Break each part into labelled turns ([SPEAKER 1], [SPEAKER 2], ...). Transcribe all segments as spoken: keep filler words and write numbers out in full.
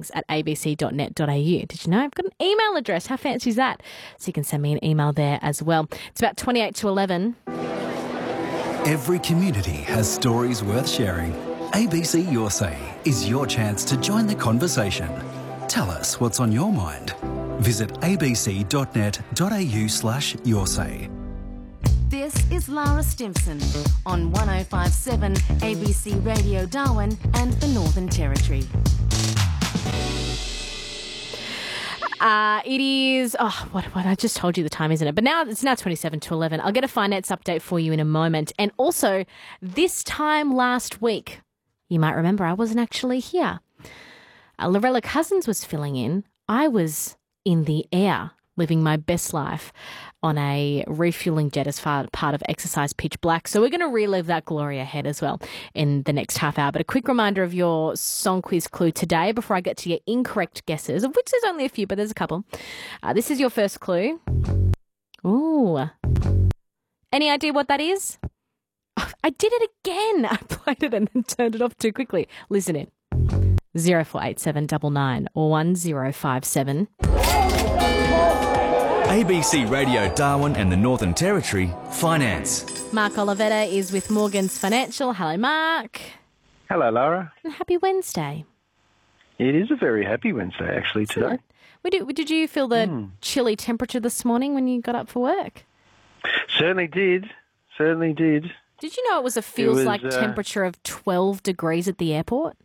[SPEAKER 1] mornings at a b c dot net dot a u. Did you know I've got an email address? How fancy is that? So you can send me an email there as well. It's about twenty-eight to eleven.
[SPEAKER 2] Every community has stories worth sharing. A B C Your Say is your chance to join the conversation. Tell us what's on your mind. Visit a b c dot net dot a u slash your say.
[SPEAKER 3] This is Lara Stimson on one oh five point seven A B C Radio Darwin and the Northern Territory.
[SPEAKER 1] Uh, it is, oh, what, what, I just told you the time, isn't it? But now it's now twenty-seven to eleven. I'll get a finance update for you in a moment. And also, this time last week, you might remember I wasn't actually here. Uh, Lorella Cousins was filling in. I was in the air, living my best life on a refuelling jet as far, part of Exercise Pitch Black. So we're going to relive that glory ahead as well in the next half hour. But a quick reminder of your song quiz clue today before I get to your incorrect guesses, of which there's only a few, but there's a couple. Uh, this is your first clue. Ooh. Any idea what that is? Oh, I did it again. I played it and then turned it off too quickly. Listen in. zero four eight seven nine nine or one zero five seven.
[SPEAKER 4] A B C Radio Darwin and the Northern Territory Finance.
[SPEAKER 1] Mark Olivetta is with Morgans Financial. Hello, Mark.
[SPEAKER 5] Hello, Lara.
[SPEAKER 1] And happy Wednesday.
[SPEAKER 5] It is a very happy Wednesday, actually,
[SPEAKER 1] Isn't
[SPEAKER 5] today.
[SPEAKER 1] it? Did, did you feel the mm. chilly temperature this morning when you got up for work?
[SPEAKER 5] Certainly did. Certainly did.
[SPEAKER 1] Did you know it was a feels
[SPEAKER 5] it was,
[SPEAKER 1] like
[SPEAKER 5] uh,
[SPEAKER 1] temperature of twelve degrees at the airport?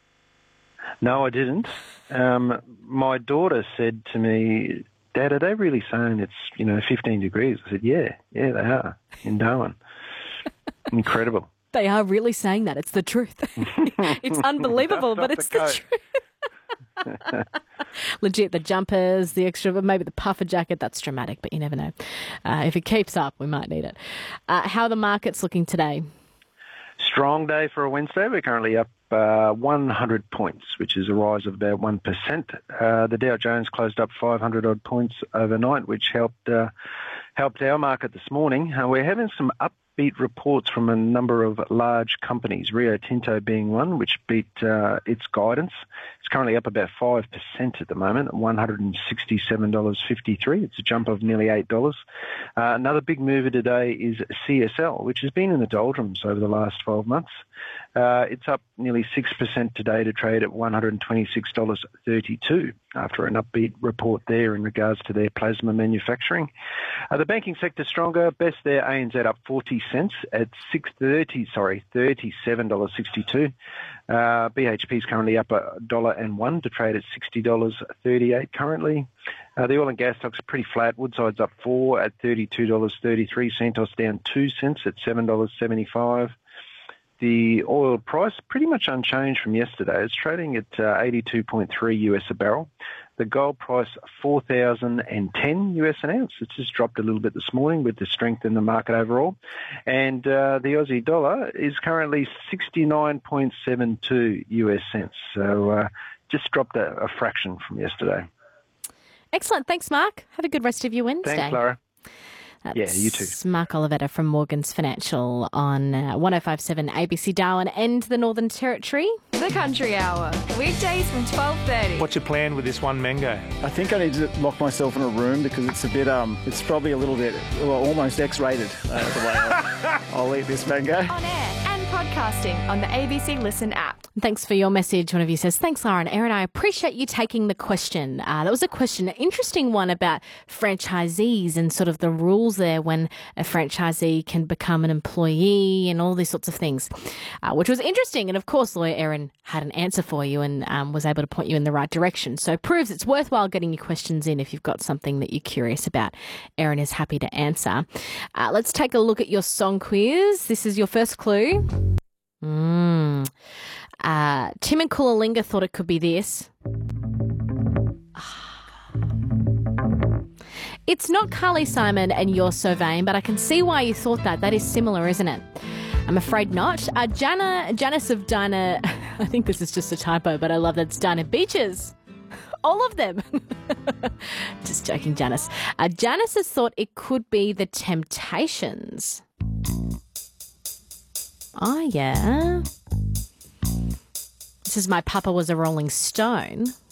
[SPEAKER 5] No, I didn't. Um, my daughter said to me, Dad, are they really saying it's, you know, fifteen degrees? I said, yeah, yeah, they are in Darwin. Incredible.
[SPEAKER 1] They are really saying that. It's the truth. It's unbelievable, but it's the, the truth. Legit, the jumpers, the extra, maybe the puffer jacket, that's dramatic, but you never know. Uh, if it keeps up, we might need it. Uh, how are the markets looking today?
[SPEAKER 5] Strong day for a Wednesday. We're currently up uh, one hundred points, which is a rise of about one percent. Uh, the Dow Jones closed up five hundred odd points overnight, which helped uh, helped our market this morning. Uh, we're having some upbeat reports from a number of large companies, Rio Tinto being one, which beat uh, its guidance. It's currently up about five percent at the moment, at one hundred sixty-seven dollars fifty-three. It's a jump of nearly eight dollars. Uh, another big mover today is C S L, which has been in the doldrums over the last twelve months. Uh, it's up nearly six percent today to trade at one hundred twenty-six dollars thirty-two after an upbeat report there in regards to their plasma manufacturing. Uh, the banking sector stronger. Best there, A N Z up forty cents at six thirty. Sorry, thirty-seven dollars sixty-two. Uh, B H P is currently up a dollar and one to trade at sixty dollars thirty-eight currently. Uh, the oil and gas stocks are pretty flat. Woodside's up four at thirty-two dollars thirty-three. Santos down two cents at seven dollars seventy-five. The oil price pretty much unchanged from yesterday. It's trading at uh, eighty-two point three US a barrel. The gold price four thousand ten US an ounce. It's just dropped a little bit this morning with the strength in the market overall. And uh, the Aussie dollar is currently sixty-nine point seven two US cents. So uh, just dropped a, a fraction from yesterday.
[SPEAKER 1] Excellent. Thanks, Mark. Have a good rest of your Wednesday.
[SPEAKER 5] Thanks, Lara.
[SPEAKER 1] That's
[SPEAKER 5] yeah, you too.
[SPEAKER 1] Mark Olivetta from Morgans Financial on uh, one oh five point seven A B C Darwin and the Northern Territory.
[SPEAKER 6] The Country Hour, weekdays from twelve thirty.
[SPEAKER 7] What's your plan with this one mango?
[SPEAKER 8] I think I need to lock myself in a room because it's a bit, um, it's probably a little bit, well, almost X-rated uh, the way I'll, I'll eat this mango.
[SPEAKER 6] On air and podcasting on the A B C Listen app.
[SPEAKER 1] Thanks for your message. One of you says, thanks, Lauren. Erin, I appreciate you taking the question. Uh, that was a question, an interesting one about franchisees and sort of the rules there when a franchisee can become an employee and all these sorts of things, uh, which was interesting. And of course, lawyer Erin had an answer for you and um, was able to point you in the right direction. So it proves it's worthwhile getting your questions in if you've got something that you're curious about. Erin is happy to answer. Uh, let's take a look at your song quiz. This is your first clue. Mm. Uh, Tim and Coolalinga thought it could be this. It's not Carly Simon and You're So Vain, but I can see why you thought that. That is similar, isn't it? I'm afraid not. Uh, Jana, Janice of Dinah, I think this is just a typo, but I love that it's Dinah Beaches. All of them. Just joking, Janice. Uh, Janice has thought it could be The Temptations. Oh, yeah. This is My Papa Was a Rolling Stone.